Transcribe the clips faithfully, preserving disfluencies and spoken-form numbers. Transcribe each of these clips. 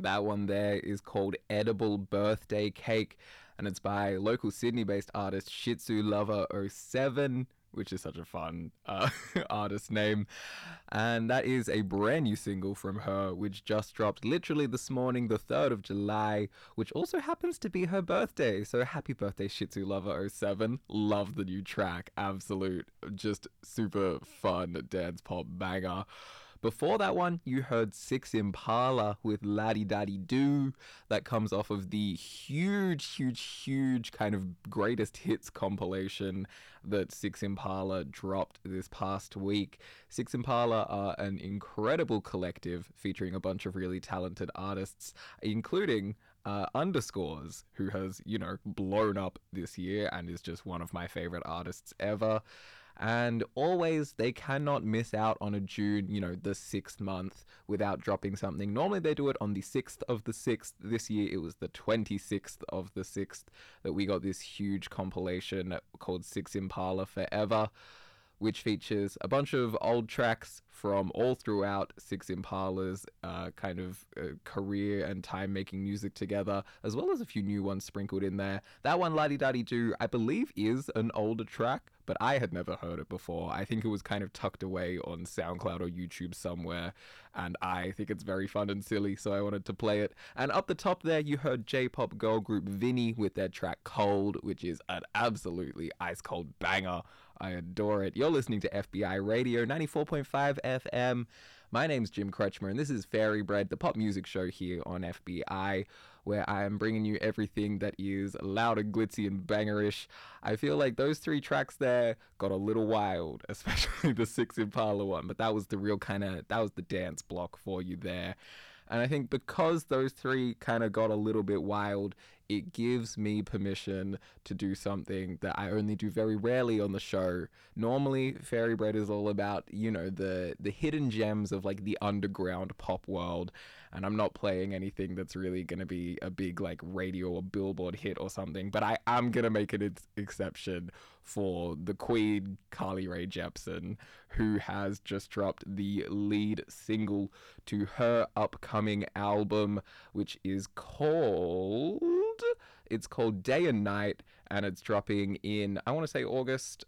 That one there is called Edible Birthday Cake, and it's by local Sydney-based artist Shih Tzu Lover oh seven, which is such a fun uh, artist name. And that is a brand new single from her, which just dropped literally this morning, the third of July, which also happens to be her birthday. So happy birthday, Shih Tzu Lover oh seven. Love the new track. Absolute, just super fun dance pop banger. Before that one, you heard Six Impala with Laddie Daddy Doo. That comes off of the huge, huge, huge kind of greatest hits compilation that Six Impala dropped this past week. Six Impala are an incredible collective featuring a bunch of really talented artists, including uh, Underscores, who has, you know, blown up this year and is just one of my favorite artists ever. And always, they cannot miss out on a June, you know, the sixth month without dropping something. Normally they do it on the sixth of the sixth. This year it was the twenty-sixth of the sixth that we got this huge compilation called Six Impala Forever, which features a bunch of old tracks from all throughout Six Impala's uh, kind of uh, career and time making music together, as well as a few new ones sprinkled in there. That one, Laddie Daddy Doo, I believe is an older track, but I had never heard it before. I think it was kind of tucked away on SoundCloud or YouTube somewhere, and I think it's very fun and silly, so I wanted to play it. And up the top there, you heard J-pop girl group Vinny with their track Cold, which is an absolutely ice-cold banger. I adore it. You're listening to F B I Radio ninety-four point five F M. My name's Jim Kretschmer, and this is Fairy Bread, the pop music show here on F B I, where I am bringing you everything that is loud and glitzy and bangerish. I feel like those three tracks there got a little wild, especially the Six Impala one, but that was the real kind of, that was the dance block for you there. And I think because those three kind of got a little bit wild, it gives me permission to do something that I only do very rarely on the show. Normally, Fairy Bread is all about, you know, the, the hidden gems of like the underground pop world. And I'm not playing anything that's really going to be a big like radio or Billboard hit or something. But I am going to make an ex- exception for the Queen, Carly Rae Jepsen, who has just dropped the lead single to her upcoming album, which is called... It's called Day and Night, and it's dropping in, I want to say August.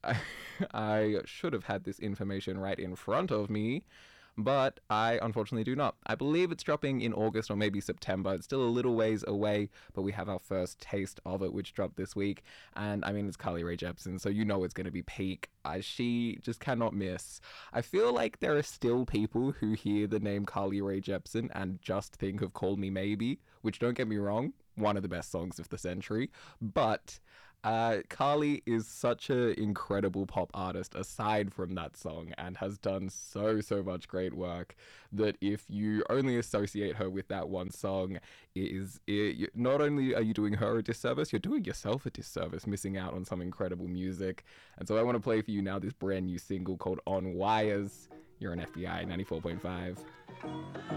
I should have had this information right in front of me, but I unfortunately do not. I believe it's dropping in August or maybe September. It's still a little ways away, but we have our first taste of it, which dropped this week. And I mean, it's Carly Rae Jepsen, so you know it's going to be peak. Uh, she just cannot miss. I feel like there are still people who hear the name Carly Rae Jepsen and just think of Call Me Maybe, which, don't get me wrong, one of the best songs of the century, but uh, Carly is such an incredible pop artist aside from that song and has done so, so much great work that if you only associate her with that one song, it is it, not only are you doing her a disservice, you're doing yourself a disservice, missing out on some incredible music. And so I want to play for you now this brand new single called On Wires. You're on F B I ninety-four point five.